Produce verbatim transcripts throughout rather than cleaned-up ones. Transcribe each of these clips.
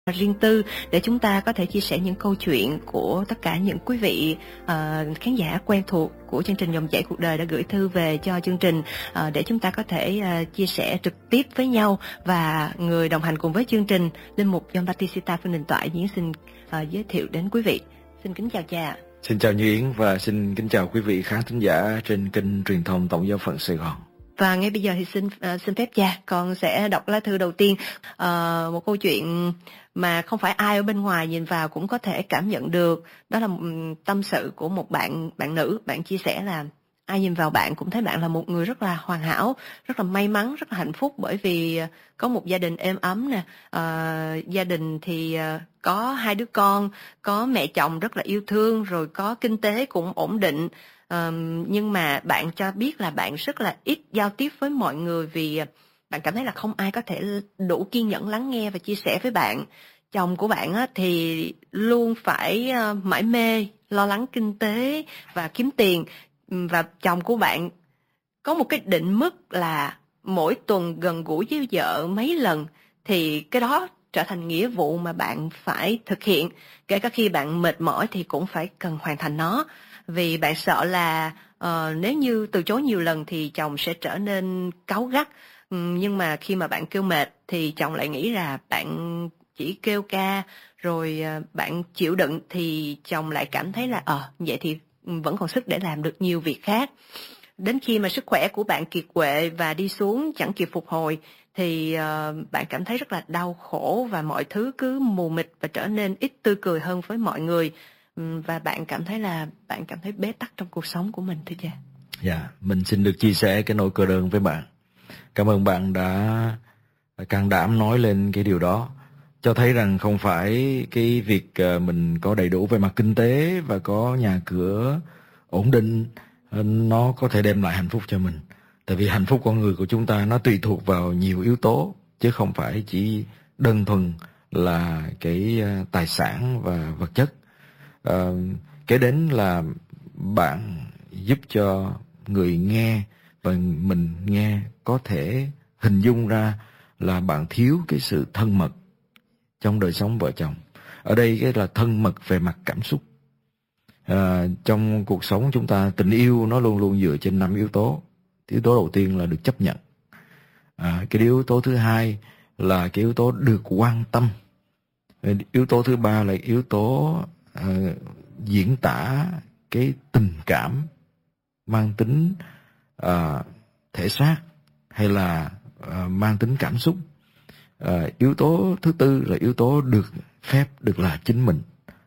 riêng tư để chúng ta có thể chia sẻ những câu chuyện của tất cả những quý vị uh, khán giả quen thuộc của chương trình Dòng Chảy Cuộc Đời đã gửi thư về cho chương trình uh, để chúng ta có thể uh, chia sẻ trực tiếp với nhau. Và người đồng hành cùng với chương trình, Linh mục John Battista Phương Đình Toại diễn xin uh, giới thiệu đến quý vị. Xin kính chào cha. Xin chào Như Yến và xin kính chào quý vị khán thính giả trên kênh truyền thông Tổng giáo phận Sài Gòn. Và ngay bây giờ thì xin uh, xin phép cha, con sẽ đọc lá thư đầu tiên. Uh, một câu chuyện mà không phải ai ở bên ngoài nhìn vào cũng có thể cảm nhận được. Đó là um, tâm sự của một bạn bạn nữ. Bạn chia sẻ là ai nhìn vào bạn cũng thấy bạn là một người rất là hoàn hảo, rất là may mắn, rất là hạnh phúc, bởi vì có một gia đình êm ấm nè. Uh, gia đình thì uh, có hai đứa con, có mẹ chồng rất là yêu thương, rồi có kinh tế cũng ổn định. Uh, nhưng mà bạn cho biết là bạn rất là ít giao tiếp với mọi người vì bạn cảm thấy là không ai có thể đủ kiên nhẫn lắng nghe và chia sẻ với bạn. Chồng của bạn á, thì luôn phải uh, mải mê lo lắng kinh tế và kiếm tiền, và chồng của bạn có một cái định mức là mỗi tuần gần gũi với vợ mấy lần, thì cái đó trở thành nghĩa vụ mà bạn phải thực hiện, kể cả khi bạn mệt mỏi thì cũng phải cần hoàn thành nó. Vì bạn sợ là uh, nếu như từ chối nhiều lần thì chồng sẽ trở nên cáu gắt. Um, nhưng mà khi mà bạn kêu mệt thì chồng lại nghĩ là bạn chỉ kêu ca, rồi uh, bạn chịu đựng, thì chồng lại cảm thấy là ờ uh, vậy thì vẫn còn sức để làm được nhiều việc khác. Đến khi mà sức khỏe của bạn kiệt quệ và đi xuống chẳng kịp phục hồi thì uh, bạn cảm thấy rất là đau khổ và mọi thứ cứ mù mịt và trở nên ít tươi cười hơn với mọi người. Và bạn cảm thấy là bạn cảm thấy bế tắc trong cuộc sống của mình, thưa cha. Dạ, yeah, mình xin được chia sẻ cái nỗi cô đơn với bạn. Cảm ơn bạn đã can đảm nói lên cái điều đó, cho thấy rằng không phải cái việc mình có đầy đủ về mặt kinh tế và có nhà cửa ổn định nó có thể đem lại hạnh phúc cho mình. Tại vì hạnh phúc con người của chúng ta nó tùy thuộc vào nhiều yếu tố, chứ không phải chỉ đơn thuần là cái tài sản và vật chất. À, kế đến là bạn giúp cho người nghe và mình nghe có thể hình dung ra là bạn thiếu cái sự thân mật trong đời sống vợ chồng. Ở đây cái là thân mật về mặt cảm xúc. À, trong cuộc sống chúng ta, tình yêu nó luôn luôn dựa trên năm yếu tố. Yếu tố đầu tiên là được chấp nhận. À, cái yếu tố thứ hai là cái yếu tố được quan tâm. Yếu tố thứ ba là yếu tố à, diễn tả cái tình cảm mang tính à, thể xác hay là à, mang tính cảm xúc. À, yếu tố thứ tư là yếu tố được phép được là chính mình.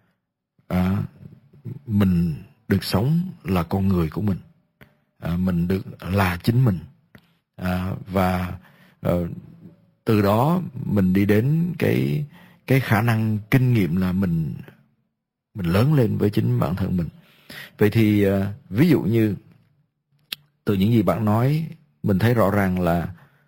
À, mình được sống là con người của mình. À, mình được là chính mình. À, và à, từ đó mình đi đến cái cái khả năng kinh nghiệm là mình mình lớn lên với chính bản thân mình. Vậy thì uh, ví dụ như từ những gì bạn nói, mình thấy rõ ràng là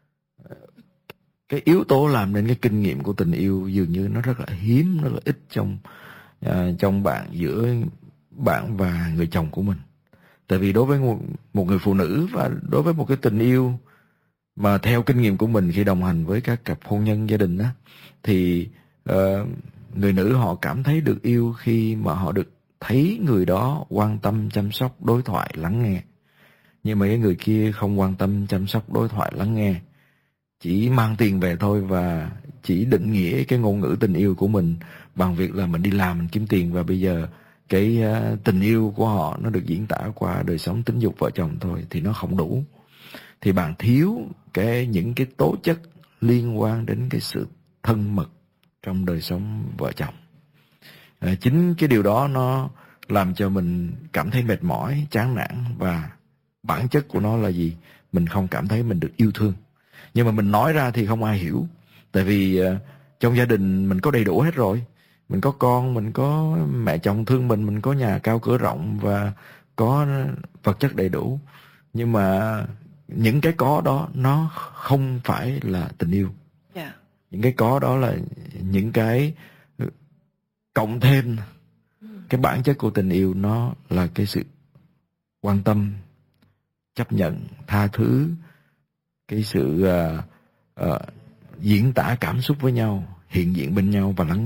cái yếu tố làm nên cái kinh nghiệm của tình yêu dường như nó rất là hiếm, rất là ít trong uh, trong bạn, giữa bạn và người chồng của mình. Tại vì đối với một, một người phụ nữ và đối với một cái tình yêu mà theo kinh nghiệm của mình khi đồng hành với các cặp hôn nhân gia đình á, thì uh, người nữ họ cảm thấy được yêu khi mà họ được thấy người đó quan tâm, chăm sóc, đối thoại, lắng nghe. Nhưng mà cái người kia không quan tâm, chăm sóc, đối thoại, lắng nghe, chỉ mang tiền về thôi và chỉ định nghĩa cái ngôn ngữ tình yêu của mình bằng việc là mình đi làm, mình kiếm tiền, và bây giờ cái uh, tình yêu của họ nó được diễn tả qua đời sống tính dục vợ chồng thôi, thì nó không đủ. Thì bạn thiếu cái những cái tố chất liên quan đến cái sự thân mật trong đời sống vợ chồng. À, chính cái điều đó nó làm cho mình cảm thấy mệt mỏi, chán nản, và bản chất của nó là gì? Mình không cảm thấy mình được yêu thương. Nhưng mà mình nói ra thì không ai hiểu. Tại vì uh, trong gia đình mình có đầy đủ hết rồi. Mình có con, mình có mẹ chồng thương mình, mình có nhà cao cửa rộng và có vật chất đầy đủ. Nhưng mà những cái có đó nó không phải là tình yêu. Yeah. Những cái có đó là những cái cộng thêm. Cái bản chất của tình yêu nó là cái sự quan tâm, chấp nhận, tha thứ, cái sự uh, uh, diễn tả cảm xúc với nhau, hiện diện bên nhau và lắng